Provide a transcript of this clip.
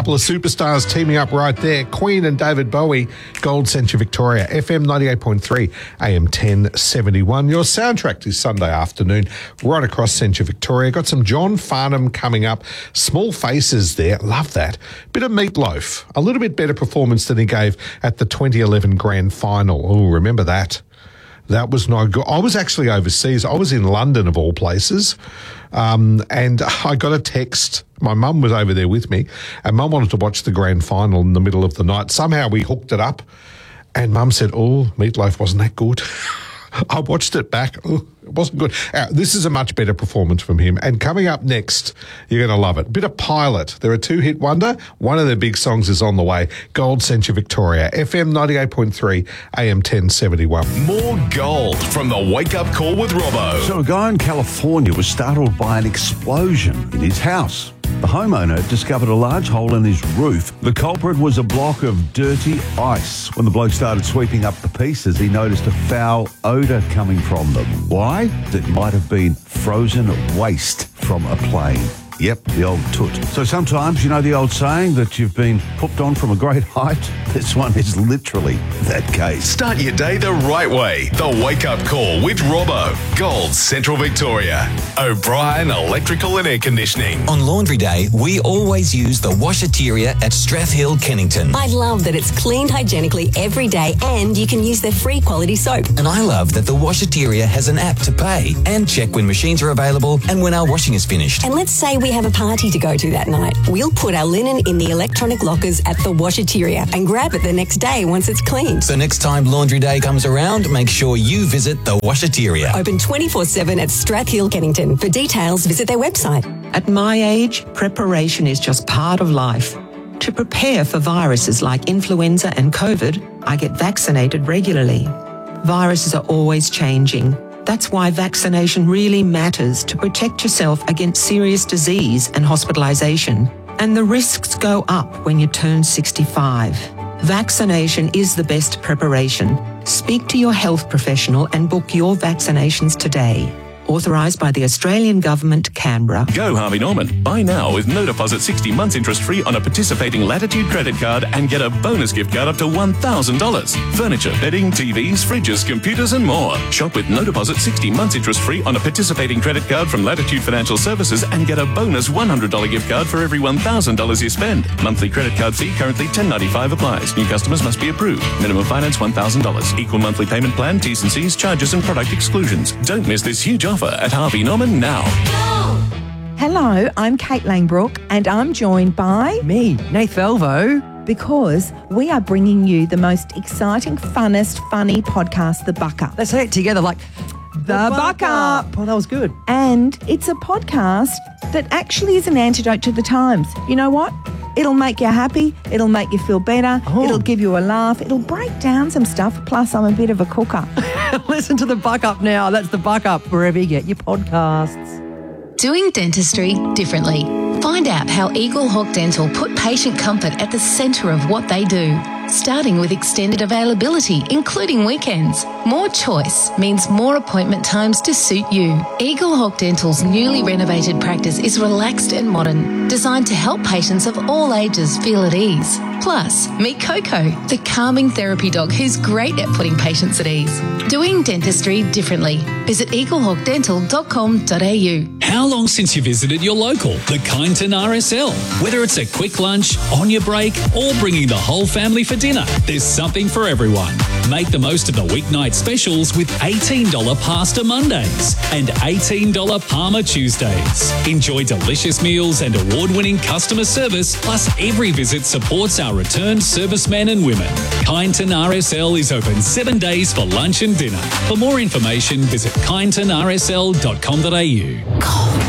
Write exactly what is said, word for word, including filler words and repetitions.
couple of superstars teaming up right there. Queen and David Bowie, Gold Central Victoria, F M ninety-eight point three, A M ten seventy-one. Your soundtrack this Sunday afternoon, right across Central Victoria. Got some John Farnham coming up. Small Faces there. Love that. Bit of Meatloaf. A little bit better performance than he gave at the twenty eleven Grand Final. Oh, remember that? That was not good. I was actually overseas. I was in London, of all places, um, and I got a text. My mum was over there with me, and Mum wanted to watch the Grand Final in the middle of the night. Somehow we hooked it up, and Mum said, oh, Meatloaf wasn't that good. I watched it back. Oh, it wasn't good. Uh, this is a much better performance from him. And coming up next, you're going to love it. Bit of Pilot. They're a two-hit wonder. One of their big songs is on the way. Gold Central Victoria, F M ninety-eight point three, A M ten seventy-one. More gold from the Wake Up Call with Robbo. So a guy in California was startled by an explosion in his house. The homeowner discovered a large hole in his roof. The culprit was a block of dirty ice. When the bloke started sweeping up the pieces, he noticed a foul odour coming from them. Why? It might have been frozen waste from a plane. Yep, the old toot. So sometimes, you know the old saying that you've been hooked on from a great height? This one is literally that case. Start your day the right way. The Wake Up Call with Robbo. Gold Central Victoria. O'Brien Electrical and Air Conditioning. On Laundry Day, we always use the Washateria at Strathhill, Kennington. I love that it's cleaned hygienically every day and you can use their free quality soap. And I love that the Washateria has an app to pay and check when machines are available and when our washing is finished. And let's say we have a party to go to that night. We'll put our linen in the electronic lockers at the Washateria and grab it the next day once it's cleaned. So next time Laundry Day comes around, make sure you visit the Washateria. Open twenty-four seven at Strathhill, Kennington. For details, visit their website. At my age, preparation is just part of life. To prepare for viruses like influenza and COVID, I get vaccinated regularly. Viruses are always changing. That's why vaccination really matters to protect yourself against serious disease and hospitalisation. And the risks go up when you turn sixty-five. Vaccination is the best preparation. Speak to your health professional and book your vaccinations today. Authorised by the Australian Government, Canberra. Go Harvey Norman. Buy now with no deposit, sixty months interest free on a participating Latitude credit card and get a bonus gift card up to one thousand dollars. Furniture, bedding, T Vs, fridges, computers and more. Shop with no deposit, sixty months interest free on a participating credit card from Latitude Financial Services and get a bonus one hundred dollars gift card for every one thousand dollars you spend. Monthly credit card fee currently ten dollars ninety-five applies. New customers must be approved. Minimum finance one thousand dollars. Equal monthly payment plan, T's and C's, charges and product exclusions. Don't miss this huge offer at Harvey Norman now. Hello, I'm Kate Langbrook and I'm joined by... me, Nath Velvo. Because we are bringing you the most exciting, funnest, funny podcast, The Buck Up. Let's say it together like... The, the Buck, Buck Up. Up. Oh, that was good. And it's a podcast that actually is an antidote to the times. You know what? It'll make you happy. It'll make you feel better. Oh. It'll give you a laugh. It'll break down some stuff. Plus, I'm a bit of a cooker. Listen to The Buck Up now. That's The Buck Up wherever you get your podcasts. Doing dentistry differently. Find out how Eagle Hawk Dental put patient comfort at the centre of what they do. Starting with extended availability, including weekends. More choice means more appointment times to suit you. Eagle Hawk Dental's newly renovated practice is relaxed and modern, designed to help patients of all ages feel at ease. Plus, meet Coco, the calming therapy dog who's great at putting patients at ease. Doing dentistry differently. Visit eagle hawk dental dot com dot a u. How long since you visited your local, the Kyneton R S L? Whether it's a quick lunch, on your break, or bringing the whole family for dinner, there's something for everyone. Make the most of the weeknight specials with eighteen dollars Pasta Mondays and eighteen dollars Parma Tuesdays. Enjoy delicious meals and award-winning customer service, plus every visit supports our returned servicemen and women. Kyneton R S L is open seven days for lunch and dinner. For more information, visit kyneton r s l dot com dot a u.